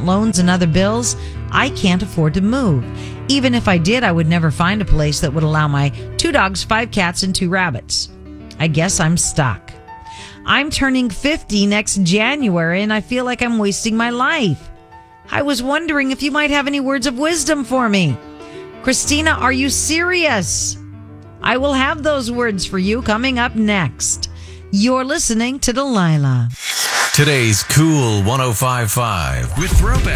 student loans and other bills, I can't afford to move. Even if I did, I would never find a place that would allow my 2 dogs, 5 cats, and 2 rabbits. I guess I'm stuck. I'm turning 50 next January, and I feel like I'm wasting my life. I was wondering if you might have any words of wisdom for me. Christina, are you serious? I will have those words for you coming up next. You're listening to Delilah. Today's Cool 105.5 with Throwback.